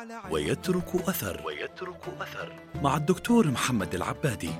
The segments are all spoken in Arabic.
ويترك أثر مع الدكتور محمد العبادي.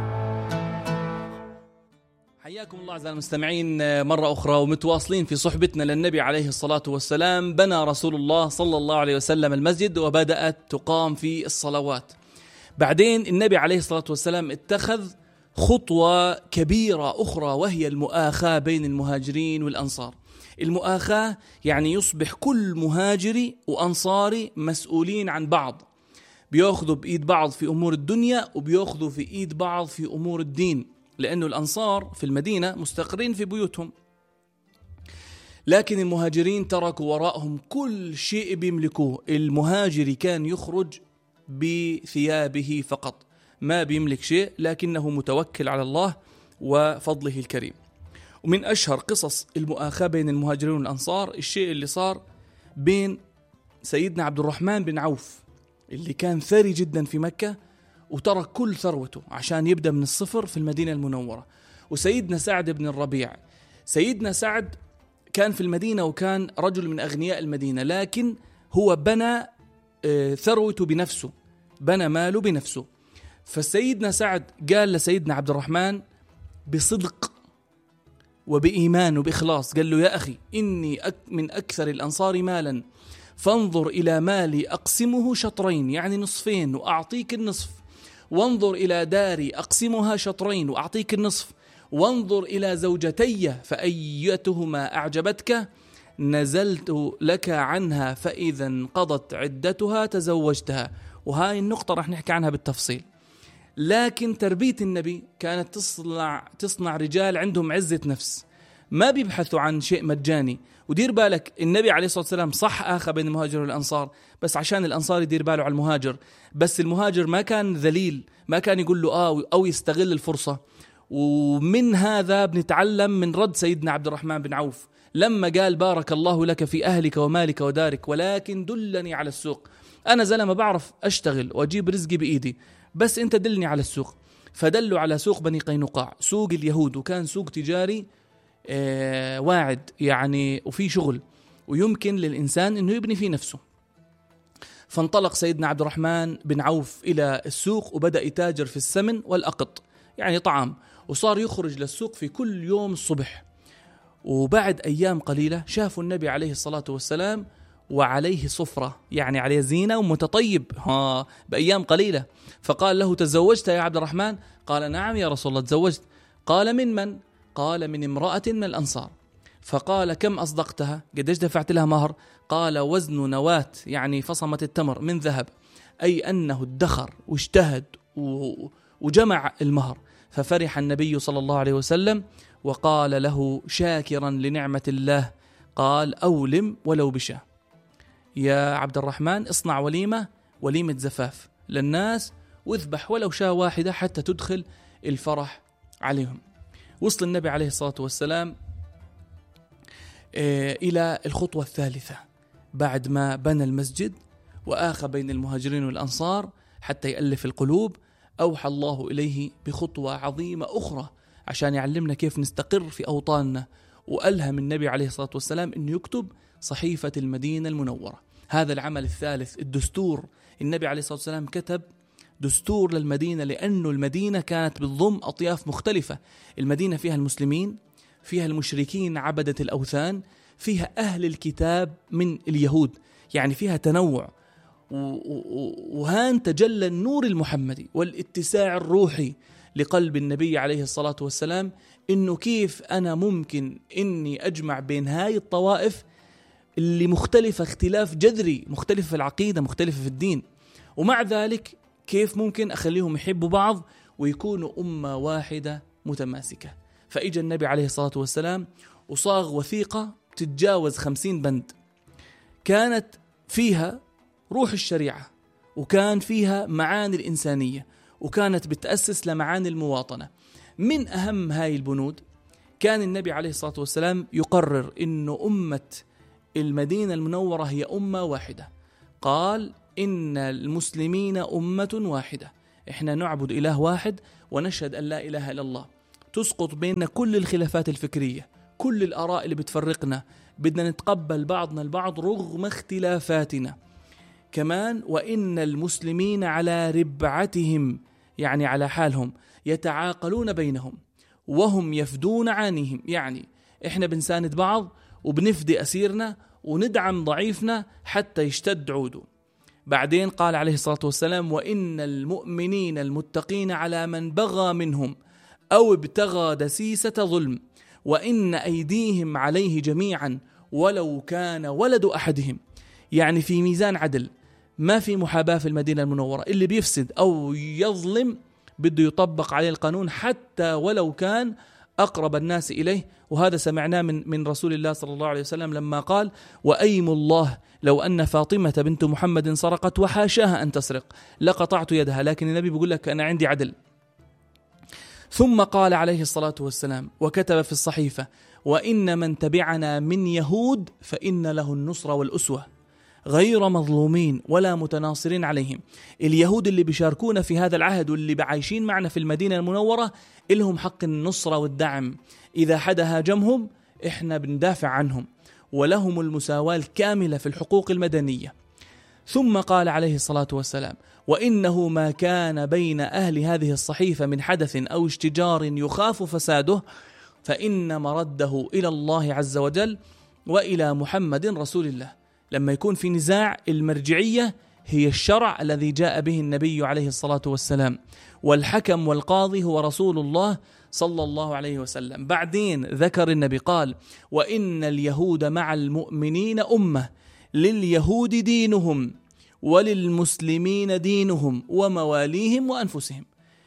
حياكم الله أعزائي المستمعين مرة أخرى، ومتواصلين في صحبتنا للنبي عليه الصلاة والسلام. بنى رسول الله صلى الله عليه وسلم المسجد وبدأت تقام في الصلوات. بعدين النبي عليه الصلاة والسلام اتخذ خطوة كبيرة أخرى، وهي المؤاخاة بين المهاجرين والأنصار. المؤاخاة يعني يصبح كل مهاجري وأنصاري مسؤولين عن بعض، بيأخذوا بإيد بعض في أمور الدنيا وبيأخذوا في إيد بعض في أمور الدين، لأنه الأنصار في المدينة مستقرين في بيوتهم، لكن المهاجرين تركوا وراءهم كل شيء بيملكوه. المهاجر كان يخرج بثيابه فقط، ما بيملك شيء، لكنه متوكل على الله وفضله الكريم. ومن أشهر قصص المؤاخاة بين المهاجرين والأنصار الشيء اللي صار بين سيدنا عبد الرحمن بن عوف، اللي كان ثري جدا في مكة وترك كل ثروته عشان يبدأ من الصفر في المدينة المنورة، وسيدنا سعد بن الربيع. سيدنا سعد كان في المدينة وكان رجل من أغنياء المدينة، لكن هو بنى ثروته بنفسه، بنى ماله بنفسه. فسيدنا سعد قال لسيدنا عبد الرحمن بصدق وبإيمان وبإخلاص، قال له: يا أخي، إني من أكثر الأنصار مالا، فانظر إلى مالي أقسمه شطرين، يعني نصفين، وأعطيك النصف، وانظر إلى داري أقسمها شطرين وأعطيك النصف، وانظر إلى زوجتي فأيتهما أعجبتك نزلت لك عنها، فإذا انقضت عدتها تزوجتها. وهاي النقطة رح نحكي عنها بالتفصيل. لكن تربية النبي كانت تصنع رجال عندهم عزة نفس، ما بيبحثوا عن شيء مجاني. ودير بالك، النبي عليه الصلاة والسلام صح آخى بين المهاجر والأنصار، بس عشان الأنصار يدير باله على المهاجر، بس المهاجر ما كان ذليل، ما كان يقول له أو يستغل الفرصة. ومن هذا بنتعلم من رد سيدنا عبد الرحمن بن عوف لما قال: بارك الله لك في أهلك ومالك ودارك، ولكن دلني على السوق. أنا زلمة بعرف أشتغل وأجيب رزقي بإيدي، بس أنت دلني على السوق. فدلوا على سوق بني قينقاع، سوق اليهود، وكان سوق تجاري واعد يعني، وفي شغل ويمكن للإنسان أنه يبني فيه نفسه. فانطلق سيدنا عبد الرحمن بن عوف إلى السوق وبدأ يتاجر في السمن والأقط، يعني طعام، وصار يخرج للسوق في كل يوم الصبح. وبعد أيام قليلة شافوا النبي عليه الصلاة والسلام وعليه صفرة، يعني عليه زينة ومتطيب بأيام قليلة. فقال له: تزوجت يا عبد الرحمن؟ قال: نعم يا رسول الله تزوجت. قال: من؟ قال: من امرأة من الأنصار. فقال: كم أصدقتها؟ قديش دفعت لها مهر؟ قال: وزن نواة، يعني فصمة التمر، من ذهب، أي أنه ادخر واجتهد وجمع المهر. ففرح النبي صلى الله عليه وسلم وقال له شاكرا لنعمة الله، قال: أولم ولو بشاه، يا عبد الرحمن اصنع وليمة زفاف للناس، واذبح ولو شاة واحدة حتى تدخل الفرح عليهم. وصل النبي عليه الصلاة والسلام إلى الخطوة الثالثة بعد ما بنى المسجد وآخى بين المهاجرين والأنصار حتى يألف القلوب. أوحى الله إليه بخطوة عظيمة أخرى عشان يعلمنا كيف نستقر في أوطاننا، وألهم النبي عليه الصلاة والسلام أن يكتب صحيفة المدينة المنورة. هذا العمل الثالث، الدستور. النبي عليه الصلاة والسلام كتب دستور للمدينة، لأنه المدينة كانت بتضم أطياف مختلفة. المدينة فيها المسلمين، فيها المشركين عبدة الأوثان، فيها أهل الكتاب من اليهود، يعني فيها تنوع. وهان تجلى النور المحمدي والاتساع الروحي لقلب النبي عليه الصلاة والسلام، إنه كيف أنا ممكن إني أجمع بين هاي الطوائف اللي مختلفة اختلاف جذري، مختلفة في العقيدة، مختلفة في الدين، ومع ذلك كيف ممكن أخليهم يحبوا بعض ويكونوا أمة واحدة متماسكة. فإجا النبي عليه الصلاة والسلام وصاغ وثيقة تتجاوز 50 بند، كانت فيها روح الشريعة، وكان فيها معاني الإنسانية، وكانت بتأسس لمعاني المواطنة. من أهم هاي البنود كان النبي عليه الصلاة والسلام يقرر إنه أمة المدينة المنورة هي أمة واحدة. قال: إن المسلمين أمة واحدة، إحنا نعبد إله واحد ونشهد أن لا إله إلا الله. تسقط بيننا كل الخلافات الفكرية، كل الآراء اللي بتفرقنا، بدنا نتقبل بعضنا البعض رغم اختلافاتنا. كمان وإن المسلمين على ربعتهم، يعني على حالهم، يتعاقلون بينهم وهم يفدون عانيهم، يعني إحنا بنساند بعض وبنفدي أسيرنا وندعم ضعيفنا حتى يشتد عوده. بعدين قال عليه الصلاة والسلام: وإن المؤمنين المتقين على من بغى منهم أو ابتغى دسيسة ظلم، وإن أيديهم عليه جميعا ولو كان ولد أحدهم. يعني في ميزان عدل، ما في محاباة في المدينة المنورة. اللي بيفسد أو يظلم بده يطبق عليه القانون حتى ولو كان أقرب الناس إليه. وهذا سمعناه من رسول الله صلى الله عليه وسلم لما قال: وأيم الله لو أن فاطمة بنت محمد سرقت وحاشاها أن تسرق لقطعت يدها. لكن النبي بيقول لك أنا عندي عدل. ثم قال عليه الصلاة والسلام وكتب في الصحيفة: وإن من تبعنا من يهود فإن له النصر والأسوة غير مظلومين ولا متناصرين عليهم. اليهود اللي بيشاركونا في هذا العهد واللي بعايشين معنا في المدينة المنورة إلهم حق النصرة والدعم. إذا حدا هاجمهم إحنا بندافع عنهم، ولهم المساواة الكاملة في الحقوق المدنية. ثم قال عليه الصلاة والسلام: وإنه ما كان بين أهل هذه الصحيفة من حدث أو اشتجار يخاف فساده فإن مرده إلى الله عز وجل وإلى محمد رسول الله. لما يكون في نزاع، المرجعية هي الشرع الذي جاء به النبي عليه الصلاة والسلام، والحكم والقاضي هو رسول الله صلى الله عليه وسلم. بعدين ذكر النبي قال: وإن اليهود مع المؤمنين أمة، لليهود دينهم وللمسلمين دينهم ومواليهم وأنفسهم.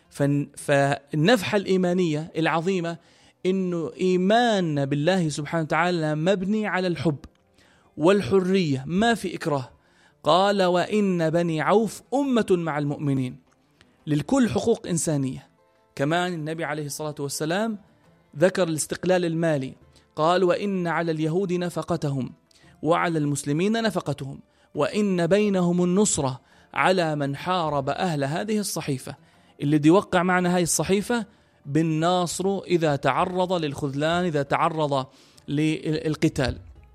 فالنفحة الإيمانية العظيمة إنه إيماننا بالله سبحانه وتعالى مبني على الحب والحرية، ما في إكراه. قال: وإن بني عوف أمة مع المؤمنين، للكل حقوق إنسانية. كمان النبي عليه الصلاة والسلام ذكر الاستقلال المالي، قال: وإن على اليهود نفقتهم وعلى المسلمين نفقتهم، وإن بينهم النصرة على من حارب أهل هذه الصحيفة. اللي دي وقع معنا هاي الصحيفة بالناصر إذا تعرض للخذلان، إذا تعرض للقتال.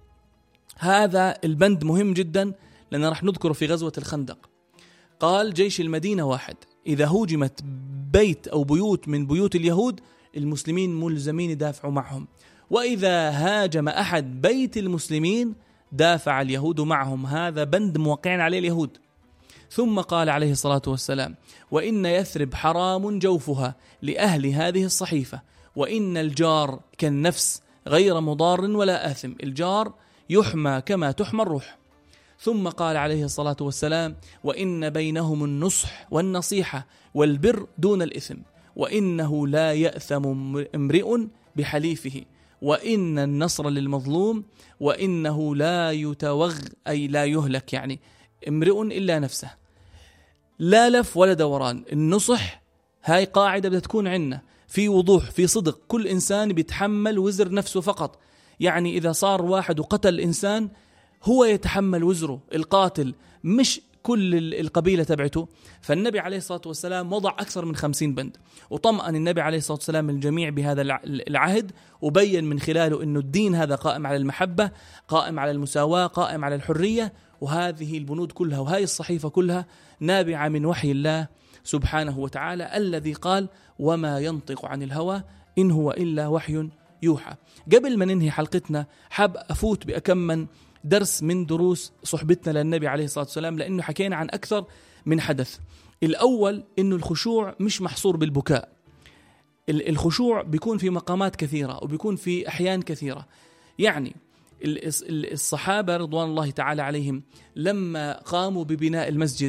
هذا البند مهم جدا لأن رح نذكره في غزوة الخندق. قال: جيش المدينة واحد، إذا هوجمت بيت أو بيوت من بيوت اليهود المسلمين ملزمين يدافعوا معهم، وإذا هاجم أحد بيت المسلمين دافع اليهود معهم. هذا بند موقعين عليه اليهود. ثم قال عليه الصلاة والسلام: وإن يثرب حرام جوفها لأهل هذه الصحيفة، وإن الجار كالنفس غير مضار ولا آثم. الجار يحمى كما تحمى الروح. ثم قال عليه الصلاة والسلام: وإن بينهم النصح والنصيحة والبر دون الإثم، وإنه لا يأثم امرئ بحليفه، وإن النصر للمظلوم، وإنه لا يتوغ أي لا يهلك، يعني امرئ إلا نفسه. لا لف ولا دوران. النصح هاي قاعدة بدها تكون عندنا في وضوح، في صدق. كل إنسان بيتحمل وزر نفسه فقط. يعني إذا صار واحد وقتل إنسان هو يتحمل وزره، القاتل، مش كل القبيلة تبعته. فالنبي عليه الصلاة والسلام وضع أكثر من 50 بند، وطمأن النبي عليه الصلاة والسلام الجميع بهذا العهد، وبين من خلاله أنه الدين هذا قائم على المحبة، قائم على المساواة، قائم على الحرية. وهذه البنود كلها وهذه الصحيفة كلها نابعة من وحي الله سبحانه وتعالى الذي قال: وما ينطق عن الهوى إن هو إلا وحي يوحى. قبل ما ننهي حلقتنا حاب أفوت بأكم من درس من دروس صحبتنا للنبي عليه الصلاة والسلام، لأنه حكينا عن أكثر من حدث. الأول إنه الخشوع مش محصور بالبكاء. الخشوع بيكون في مقامات كثيرة وبيكون في أحيان كثيرة. يعني الصحابة رضوان الله تعالى عليهم لما قاموا ببناء المسجد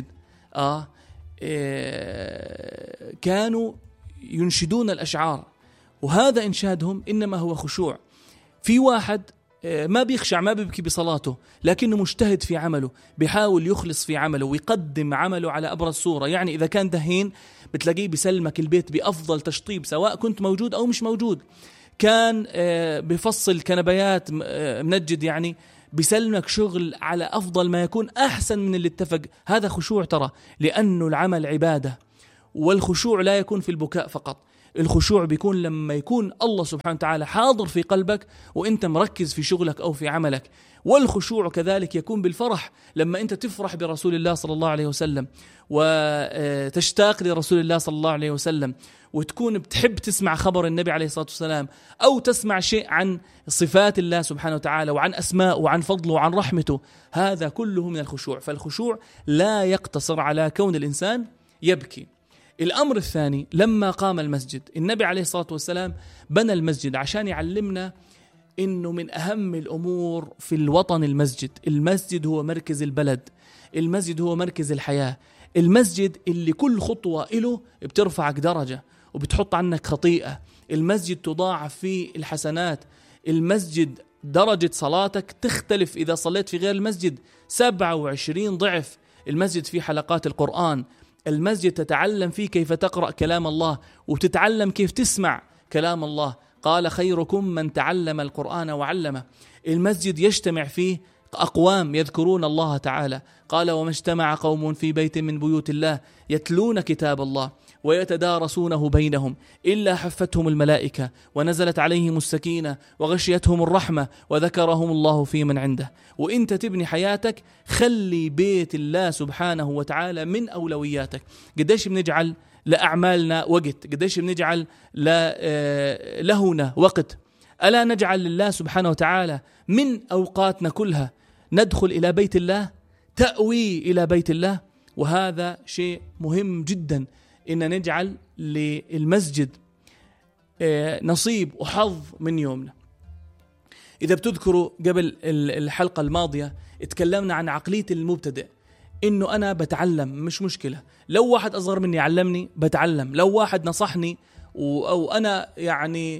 كانوا ينشدون الأشعار، وهذا إنشادهم إنما هو خشوع. في واحد ما بيخشع، ما بيبكي بصلاته، لكنه مجتهد في عمله، بيحاول يخلص في عمله ويقدم عمله على أبرز صورة. يعني إذا كان دهين بتلاقيه بيسلمك البيت بأفضل تشطيب سواء كنت موجود أو مش موجود. كان بفصل كنبيات منجد، يعني بيسلمك شغل على أفضل ما يكون، أحسن من اللي اتفق. هذا خشوع ترى، لأنه العمل عبادة، والخشوع لا يكون في البكاء فقط. الخشوع بيكون لما يكون الله سبحانه وتعالى حاضر في قلبك وانت مركز في شغلك أو في عملك. والخشوع كذلك يكون بالفرح، لما أنت تفرح برسول الله صلى الله عليه وسلم وتشتاق لرسول الله صلى الله عليه وسلم، وتكون بتحب تسمع خبر النبي عليه الصلاة والسلام، أو تسمع شيء عن صفات الله سبحانه وتعالى وعن أسماءه وعن فضله وعن رحمته، هذا كله من الخشوع. فالخشوع لا يقتصر على كون الإنسان يبكي. الأمر الثاني، لما قام المسجد، النبي عليه الصلاة والسلام بنى المسجد عشان يعلمنا إنه من أهم الأمور في الوطن المسجد. المسجد هو مركز البلد، المسجد هو مركز الحياة، المسجد اللي كل خطوة إله بترفعك درجة وبتحط عنك خطيئة، المسجد تضاعف فيه الحسنات، المسجد درجة صلاتك تختلف إذا صليت في غير المسجد 27 ضعف. المسجد فيه حلقات القرآن، المسجد تتعلم فيه كيف تقرأ كلام الله وتتعلم كيف تسمع كلام الله. قال خيركم من تعلم القرآن وعلمه. المسجد يجتمع فيه أقوام يذكرون الله تعالى، قال وما اجتمع قوم في بيت من بيوت الله يتلون كتاب الله ويتدارسونه بينهم إلا حفتهم الملائكة ونزلت عليهم السكينة وغشيتهم الرحمة وذكرهم الله في من عنده. وإنت تبني حياتك خلي بيت الله سبحانه وتعالى من أولوياتك. قديش بنجعل لأعمالنا وقت، قديش بنجعل لهنا وقت، ألا نجعل لله سبحانه وتعالى من أوقاتنا كلها ندخل إلى بيت الله، تأوي إلى بيت الله. وهذا شيء مهم جدا، إن نجعل للمسجد نصيب وحظ من يومنا. إذا بتذكروا قبل الحلقة الماضية اتكلمنا عن عقلية المبتدئ، إنه أنا بتعلم مش مشكلة، لو واحد أصغر مني علمني بتعلم، لو واحد نصحني أو أنا يعني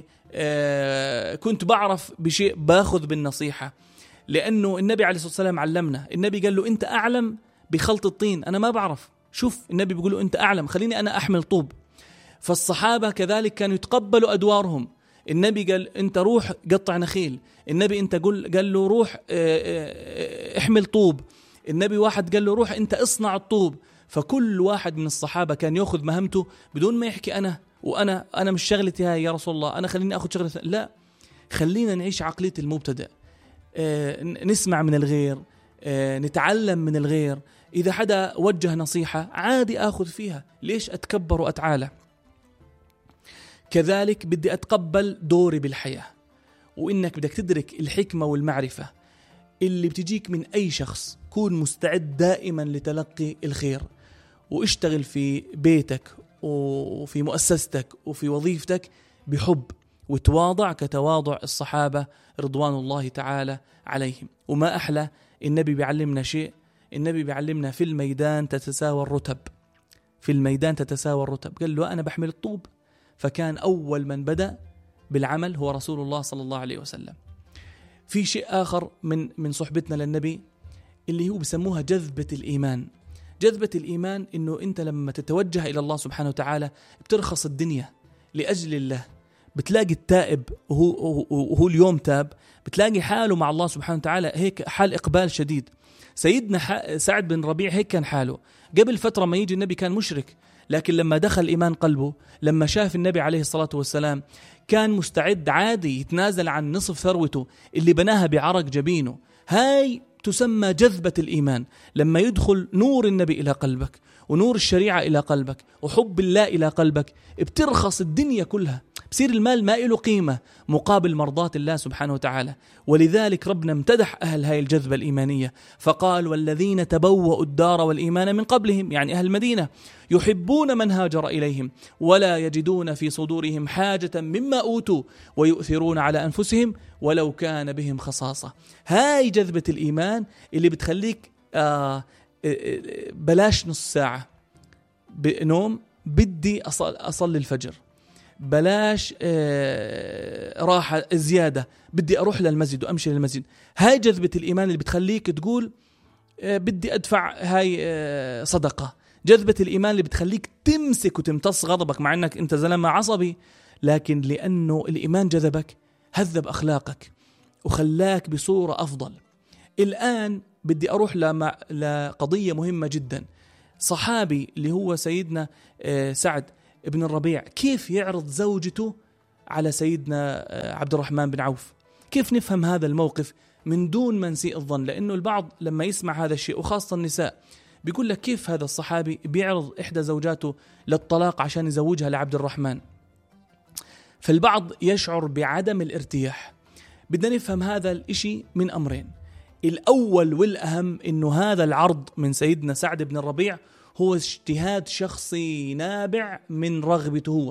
كنت بعرف بشيء باخذ بالنصيحة، لأنه النبي عليه الصلاة والسلام علمنا. النبي قال له أنت أعلم بخلط الطين، أنا ما بعرف. شوف النبي بيقول له أنت أعلم، خليني أنا أحمل طوب. فالصحابة كذلك كانوا يتقبلوا أدوارهم. النبي قال أنت روح قطع نخيل، النبي أنت قال له روح احمل طوب، النبي واحد قال له روح أنت اصنع الطوب. فكل واحد من الصحابة كان يأخذ مهمته بدون ما يحكي أنا مش شغلتي هاي يا رسول الله، أنا خليني أخذ شغلتي. لا، خلينا نعيش عقلية المبتدئ، نسمع من الغير، نتعلم من الغير. إذا حدا وجه نصيحة عادي أخذ فيها، ليش أتكبر وأتعالى؟ كذلك بدي أتقبل دوري بالحياة، وإنك بدك تدرك الحكمة والمعرفة اللي بتجيك من أي شخص. كون مستعد دائما لتلقي الخير، واشتغل في بيتك وفي مؤسستك وفي وظيفتك بحب وتواضع كتواضع الصحابة رضوان الله تعالى عليهم. وما أحلى النبي بيعلمنا شيء، النبي بيعلمنا في الميدان تتساوى الرتب، في الميدان تتساوى الرتب. قال له أنا بحمل الطوب. فكان أول من بدأ بالعمل هو رسول الله صلى الله عليه وسلم. في شيء آخر من صحبتنا للنبي اللي هو بسموها جذبة الإيمان. جذبة الإيمان إنه أنت لما تتوجه إلى الله سبحانه وتعالى بترخص الدنيا لأجل الله. بتلاقي التائب وهو اليوم تاب، بتلاقي حاله مع الله سبحانه وتعالى هيك حال إقبال شديد. سيدنا سعد بن ربيع هيك كان حاله قبل فترة ما يجي النبي، كان مشرك، لكن لما دخل الإيمان قلبه، لما شاف النبي عليه الصلاة والسلام، كان مستعد عادي يتنازل عن نصف ثروته اللي بناها بعرق جبينه. هاي تسمى جذبة الإيمان. لما يدخل نور النبي إلى قلبك ونور الشريعة إلى قلبك وحب الله إلى قلبك، بترخص الدنيا كلها، بصير المال ما له قيمة مقابل مرضات الله سبحانه وتعالى. ولذلك ربنا امتدح أهل هاي الجذبة الإيمانية فقال والذين تبوأوا الدار والإيمان من قبلهم، يعني أهل المدينة، يحبون من هاجر إليهم ولا يجدون في صدورهم حاجة مما أوتوا ويؤثرون على أنفسهم ولو كان بهم خصاصة. هاي جذبة الإيمان اللي بتخليك بلاش نص ساعة بنوم، بدي أصلي الفجر، بلاش راحة زيادة، بدي أروح للمسجد وأمشي للمسجد. هاي جذبة الإيمان اللي بتخليك تقول بدي أدفع هاي صدقة. جذبة الإيمان اللي بتخليك تمسك وتمتص غضبك مع أنك أنت زلمة عصبي، لكن لأنه الإيمان جذبك هذب أخلاقك وخلاك بصورة أفضل. الآن بدي أروح لقضية مهمة جدا. صحابي اللي هو سيدنا سعد بن الربيع كيف يعرض زوجته على سيدنا عبد الرحمن بن عوف؟ كيف نفهم هذا الموقف من دون ما نسيء الظن؟ لأنه البعض لما يسمع هذا الشيء وخاصة النساء بيقول لك كيف هذا الصحابي بيعرض إحدى زوجاته للطلاق عشان يزوجها لعبد الرحمن؟ فالبعض يشعر بعدم الارتياح. بدنا نفهم هذا الإشي من أمرين. الأول والأهم إنه هذا العرض من سيدنا سعد بن الربيع هو اجتهاد شخصي نابع من رغبته هو،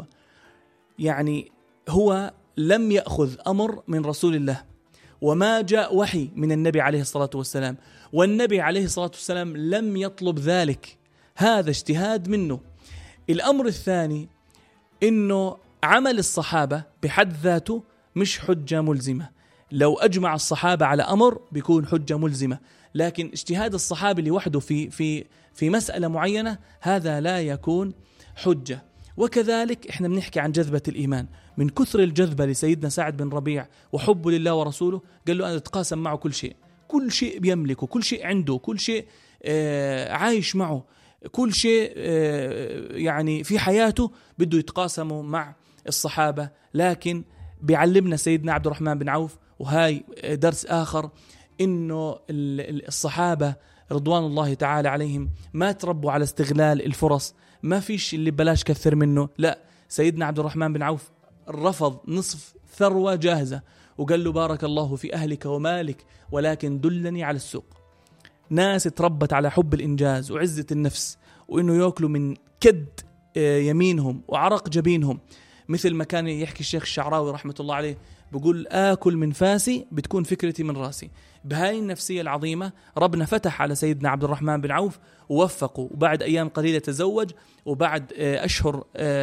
يعني هو لم يأخذ أمر من رسول الله، وما جاء وحي من النبي عليه الصلاة والسلام، والنبي عليه الصلاة والسلام لم يطلب ذلك، هذا اجتهاد منه. الأمر الثاني إنه عمل الصحابة بحد ذاته مش حجة ملزمة. لو أجمع الصحابة على أمر بيكون حجة ملزمة، لكن اجتهاد الصحابي لوحده في مسألة معينة هذا لا يكون حجة. وكذلك احنا بنحكي عن جذبة الإيمان. من كثر الجذبة لسيدنا سعد بن ربيع وحبه لله ورسوله قال له أنا أتقاسم معه كل شيء بيملكه، كل شيء عنده، كل شيء عايش معه، كل شيء يعني في حياته بده يتقاسمه مع الصحابة. لكن بيعلمنا سيدنا عبد الرحمن بن عوف، وهاي درس آخر، إنه الصحابة رضوان الله تعالى عليهم ما تربوا على استغلال الفرص، ما فيش اللي بلاش كثر منه. لا، سيدنا عبد الرحمن بن عوف رفض نصف ثروة جاهزة وقال له بارك الله في أهلك ومالك ولكن دلني على السوق. ناس تربت على حب الإنجاز وعزة النفس، وإنه يأكلوا من كد يمينهم وعرق جبينهم، مثل ما كان يحكي الشيخ الشعراوي رحمة الله عليه، بيقول آكل من فاسي بتكون فكرتي من راسي. بهاي النفسية العظيمة ربنا فتح على سيدنا عبد الرحمن بن عوف ووفقه، وبعد أيام قليلة تزوج، وبعد أشهر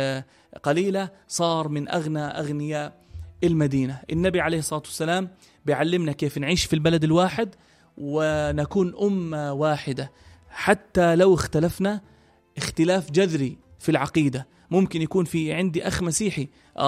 قليلة صار من أغنى أغنياء المدينة. النبي عليه الصلاة والسلام بيعلمنا كيف نعيش في البلد الواحد ونكون أمة واحدة، حتى لو اختلفنا اختلاف جذري في العقيدة. ممكن يكون في عندي أخ مسيحي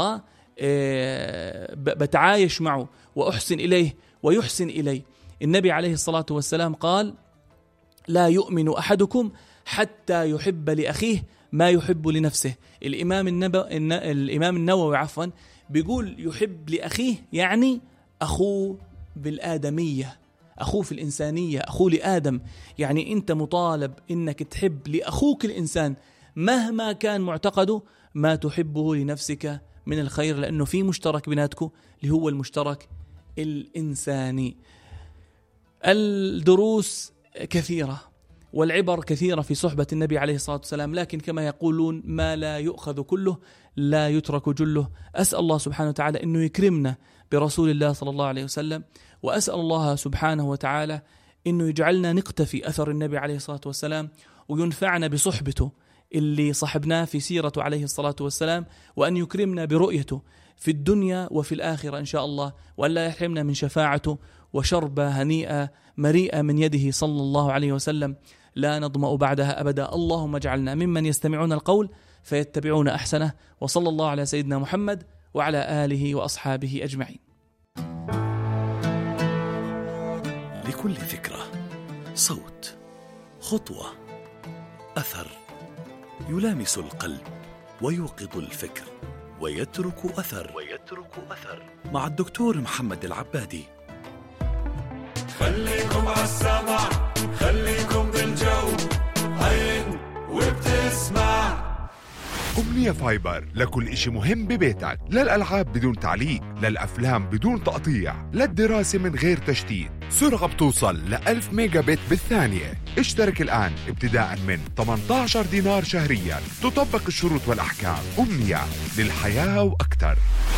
بتعايش معه وأحسن إليه ويحسن إلي. النبي عليه الصلاة والسلام قال لا يؤمن أحدكم حتى يحب لأخيه ما يحب لنفسه. الإمام النووي بيقول يحب لأخيه يعني أخوه بالآدمية، أخوه في الإنسانية، أخوه لآدم. يعني أنت مطالب إنك تحب لأخوك الإنسان مهما كان معتقده ما تحبه لنفسك من الخير، لأنه في مشترك بيناتكم اللي هو المشترك الإنساني. الدروس كثيرة والعبر كثيرة في صحبة النبي عليه الصلاة والسلام، لكن كما يقولون ما لا يؤخذ كله لا يترك جله. أسأل الله سبحانه وتعالى أنه يكرمنا برسول الله صلى الله عليه وسلم، وأسأل الله سبحانه وتعالى أنه يجعلنا نقتفي أثر النبي عليه الصلاة والسلام وينفعنا بصحبته اللي صحبناه في سيرته عليه الصلاة والسلام، وأن يكرمنا برؤيته في الدنيا وفي الآخرة إن شاء الله، وألا يحرمنا من شفاعته وشربة هنيئة مريئة من يده صلى الله عليه وسلم لا نظمأ بعدها أبدا. اللهم اجعلنا ممن يستمعون القول فيتبعون أحسنه، وصلى الله على سيدنا محمد وعلى آله وأصحابه أجمعين. لكل فكرة صوت، خطوة، أثر يلامس القلب ويوقظ الفكر ويترك أثر مع الدكتور محمد العبادي. خليكم عالسمع، خليكم بالجو، عين وبتسمع. أمنية فايبر لكل إشي مهم ببيتك، للألعاب بدون تعليق، للأفلام بدون تقطيع، للدراسة من غير تشتيت. سرعة بتوصل ل1000 ميجا بت بالثانية. اشترك الآن ابتداء من 18 دينار شهريا. تطبق الشروط والأحكام. أمنية للحياة وأكثر.